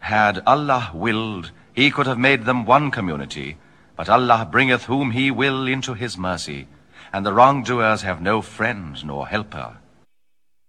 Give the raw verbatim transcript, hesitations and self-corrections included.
Had Allah willed, he could have made them one community, but Allah bringeth whom he will into his mercy, and the wrongdoers have no friend nor helper.